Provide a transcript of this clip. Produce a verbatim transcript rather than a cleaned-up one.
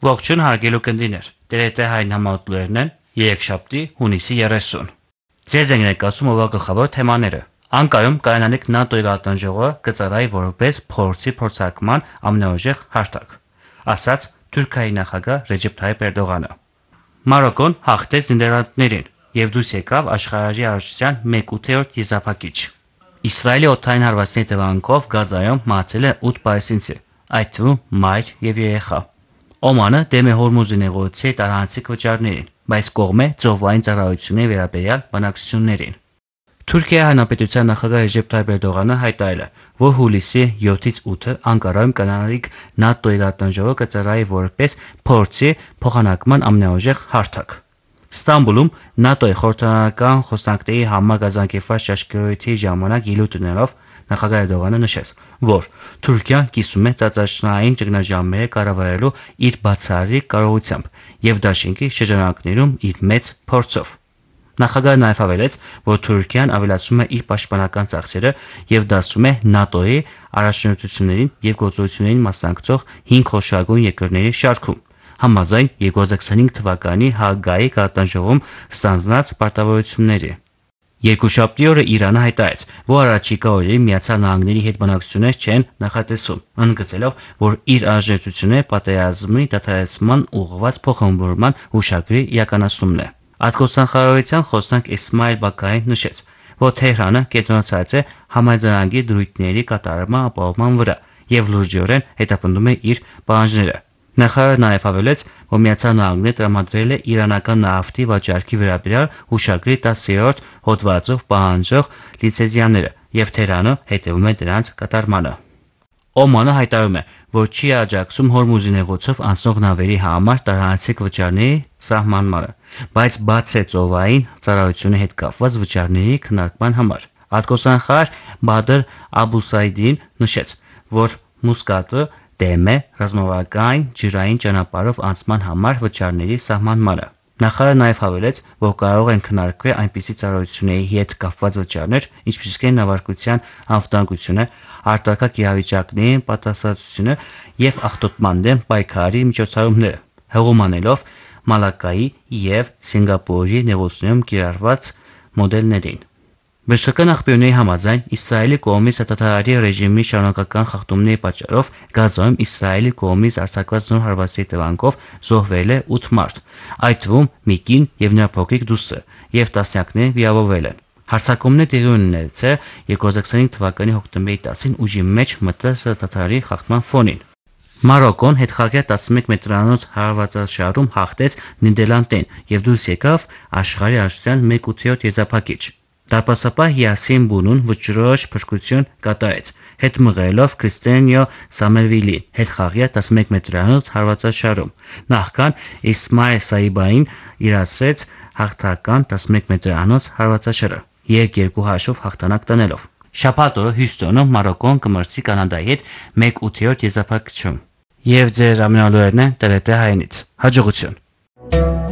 Ողջույն հարգելի ունկնդիրներ, տերետե հայն համատուրներն են երեքշաբթի հունիսի երեսուն։ Ձեզ ենք ներկայացում օրվա գլխավոր թեմաները։ Անկարում կայանալիք ՆԱՏՕ-ի գաղտնիժողովը կծառայի որպես փորձի փորձարկման ամենաուժեղ հարթակ, ասաց Թուրքիայի նախագահ Ռեջեփ Թայիփ Էրդողանը։ Մարոկոն հաղթեց Նիդերլանդներին եւ դուրս եկավ աշխարհի առողջության մեկ ութերորդ եզրափակիչ։ Իսրայելի օդային հարվածների հետևանքով Գազայում մահացել է ութ պալեստինցի, այդ թվում մայր եւ երեխա։ Օմանը դեմ է Հորմուզի նեղուցի տարանցիկ վճարներին, բայց կողմ է ծովային ծառայությունների վերաբերյալ բանակցություններին։ Թուրքիայի Հանրապետության նախագահ Ռեջեփ Թայիփ Էրդողանը հայտարարել է, որ հուլիսի յոթից ութը Անկարայում կայանալիք ՆԱՏՕ-ի գաղտնիժողովը կծառայի որպես փորձի փոխանակման ամենաուժեղ հարթակ։ Ստամբուլում ՆԱՏՕ-ի խորհրդարանական խոսնակների համար կազմակերպված շարժկիրույթի ժամանակ ելույթ ունենալով նախագահ Էրդողանը նշեց, որ Թուրքիան կիսում է ծածաշնային ճգնաժամերը կառավարելու իր բացառիկ կարողությամբ եւ դաշինքի շրջանակներում իր մեծ փորձով։ Նախագահը նաև հավելեց, որ Թուրքիան ավելացնում է իր պաշտպանական ծախսերը եւ դասում է ՆԱՏՕ-ի առաջնորդություններին եւ գործողություններին մասնակցող հինգ խոշորագույն երկրների շարքում, համաձայն երկու հազար քսանհինգ թվականի Հաագայի գաղտնիժողովում ստանձնած պարտավորությունների։ Երկուշաբթի օրը Իրանը հայտարարեց, որ առաջիկա օրերին Միացյալ Նահանգների հետ բանակցություններ չեն նախատեսում, ընդգծելով, որ իր առաջնորդությունները պատերազմի դադարեցման ուղղված փոխհմբռնման հուշագրի իրականացումն է։ Արտգործնախարարության խոսնակ Իսմայիլ Բակային նշեց, որ Թեհրանը կենտրոնացած է համաձայնագրի դրույթների կատարման ապահովման վրա եւ լրջորեն հետապնդում է իր պահանջները։ Նախարարը նաև հավելեց, որ Միացյալ Նահանգները տրամադրել է իրանական նավթի վաճառքի վերաբերյալ հուշագրի տասերորդ հոդվածով պահանջող լիցենզիաները եւ Թեհրանը հետևում է դրանց կատարմանը։ Օմանը հայտարարում է, որ չի աջակցում Հորմուզի նեղուցով անցնող նավերի համար տարանցիկ վճարների սահմանմանը, բայց բաց է ծովային ծառայությունների հետ կապված վճարների քննարկման համար։ Արտգործնախարար Բադր Աբուսայդին նշեց, որ Մուսկատը դեմ է ռազմավարական ջրային ճանապարհով անցման համար վճարների սահմանմանը։ Նախարարը նաև հավելեց, որ կարող են քննարկվել այնպիսի ծառայությունների հետ կապված վճարներ, ինչպիսիք են նավարկության անվտանգությունը, արտակարգ իրավիճակների պատասխանատվությունը եւ աղտոտման դեմ պայքարի միջոցառումները, հղում անելով Մալակկայի եւ Սինգապուրի նեղուցներում կիրառված մոդելներին։ Բժշկական աղբյուրների համաձայն Իսրայելի կողմից հրետանարի ռեժիմի շարունակական խախտումների պատճառով Գազայում Իսրայելի կողմից արձակված նոր հարվածների հետևանքով զոհվել է ութ մարդ, այդ թվում մի կին եւ նրա փոքրիկ դուստր, եւ տասնյակներ վիրավորվել են։ Հարձակումները տեղի ունեցել երկու հազար քսանհինգ թվականի հոկտեմբերի տասին ուժի մեջ մտած հրետանարի խախտման ֆոնին։ Մարոկոն հետխաղյա տասնմեկ մետրանոց հարվածաշարում հաղթեց Նիդերլանդներին եւ դուրս եկավ աշխարհի առողջության մեկ ութերորդ եզրափակիչ։ Դարպասապահ Յասին Բունուն վճռորոշ փրկություն կատարեց, հետ մղելով Քրիստիանիո Սամերվիլին հետխաղյա տասնմեկ մետրանոց հարվածաշարում, նախքան Իսմայիլ Սայբային իրացրեց հաղթական տասնմեկ մետրանոց հարվածաշարը, երեք երկու հաշվով հաղթանակ տանելով։ Շաբաթ օրը Հյուսթոնում Մարոկոն կմրցի Կանադայի հետ մեկ ութերորդ եզրափակիչում։ Եվ ձեր ամենալուրերն են տերետե հայինից։ Հաջողություն։